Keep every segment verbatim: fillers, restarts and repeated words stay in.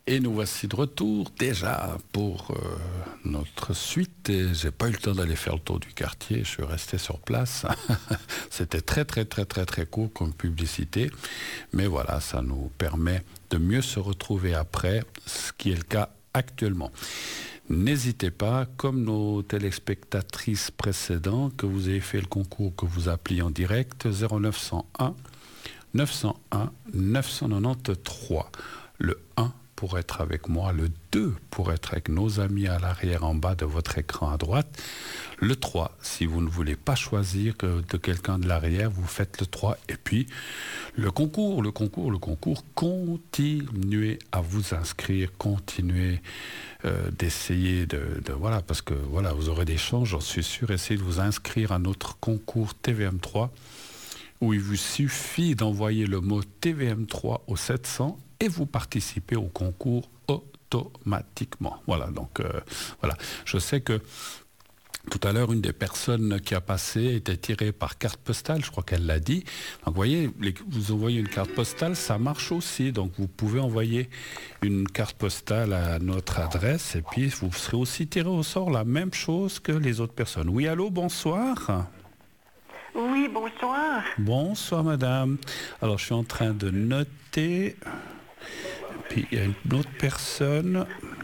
Et nous voici de retour déjà pour euh, notre suite. Et j'ai pas eu le temps d'aller faire le tour du quartier, je suis resté sur place. C'était très très très très très court comme publicité. Mais voilà, ça nous permet de mieux se retrouver après, ce qui est le cas actuellement. N'hésitez pas, comme nos téléspectatrices précédentes, que vous ayez fait le concours, que vous appeliez en direct, zéro neuf cent un neuf cent un neuf cent quatre-vingt-treize. Le un pour être avec moi, le deux pour être avec nos amis à l'arrière en bas de votre écran à droite, le trois si vous ne voulez pas choisir que de quelqu'un de l'arrière, vous faites le trois, et puis le concours, le concours, le concours, continuez à vous inscrire, continuez euh, d'essayer de, de, voilà, parce que voilà, vous aurez des chances, j'en suis sûr, essayez de vous inscrire à notre concours T V M trois, où il vous suffit d'envoyer le mot T V M trois au sept cents et vous participez au concours automatiquement. Voilà, donc euh, voilà. Je sais que tout à l'heure, une des personnes qui a passé était tirée par carte postale, je crois qu'elle l'a dit. Donc vous voyez, les, vous envoyez une carte postale, ça marche aussi. Donc vous pouvez envoyer une carte postale à notre adresse et puis vous serez aussi tiré au sort, la même chose que les autres personnes. Oui, allô, bonsoir. Oui, bonsoir. Bonsoir, madame. Alors, je suis en train de noter. Puis, il y a une autre personne.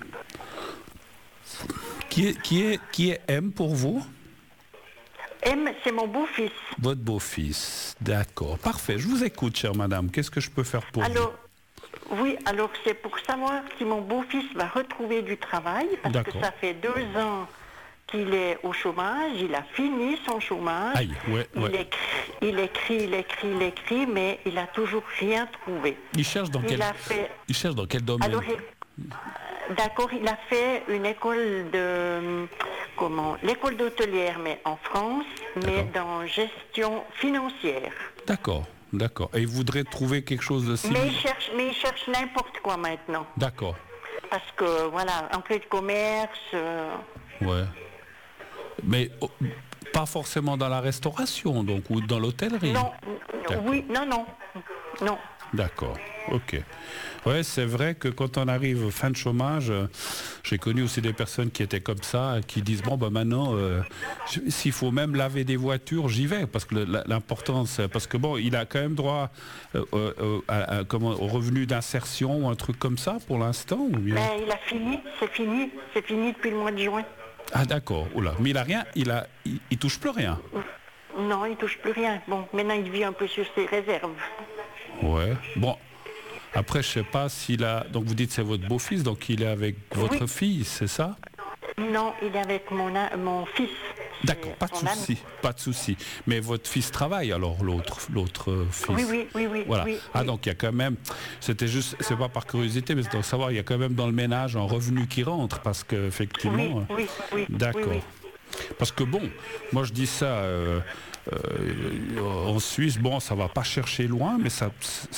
Qui est, qui est, qui est M pour vous? M, c'est mon beau-fils. Votre beau-fils. D'accord. Parfait. Je vous écoute, chère madame. Qu'est-ce que je peux faire pour alors, vous? Oui, alors c'est pour savoir si mon beau-fils va retrouver du travail, parce que ça fait deux ans qu'il est au chômage, il a fini son chômage. Aïe, ouais, ouais. Il écrit, il écrit, il écrit, il écrit, mais il a toujours rien trouvé. Il cherche dans, il quel... a fait... il cherche dans quel domaine? Alors, il... D'accord, il a fait une école de... Comment? L'école d'hôtelière, mais en France, mais dans gestion financière. D'accord, d'accord. Et il voudrait trouver quelque chose de similaire? Mais il cherche, mais il cherche n'importe quoi maintenant. D'accord. Parce que, voilà, entrée de commerce... Euh... Ouais. Mais oh, pas forcément dans la restauration, donc, ou dans l'hôtellerie? Non, oui, non, non, non. D'accord, ok. Ouais, c'est vrai que quand on arrive fin de chômage, euh, j'ai connu aussi des personnes qui étaient comme ça, qui disent, bon, ben maintenant, euh, s'il faut même laver des voitures, j'y vais, parce que l'importance, parce que bon, il a quand même droit euh, euh, à, à, comment, au revenu d'insertion ou un truc comme ça pour l'instant, ou bien? Ben, il a fini, c'est fini, c'est fini depuis le mois de juin. Ah d'accord, oula, mais il a rien, il a, il, il touche plus rien. Non, il touche plus rien. Bon, maintenant il vit un peu sur ses réserves. Ouais, bon, après je sais pas s'il a, donc vous dites c'est votre beau-fils, donc il est avec votre oui. fille, c'est ça? Non, il est avec mon, mon fils. D'accord, pas de souci, pas de souci. Mais votre fils travaille alors, l'autre, l'autre fils? Oui, oui, oui, oui. Voilà. Oui, ah oui. donc il y a quand même, c'était juste, c'est pas par curiosité, mais c'est pour savoir, il y a quand même dans le ménage un revenu qui rentre, parce que effectivement. Oui, oui, oui. D'accord. Oui, oui. Parce que bon, moi je dis ça. Euh, Euh, en Suisse, bon, ça va pas chercher loin, mais ça,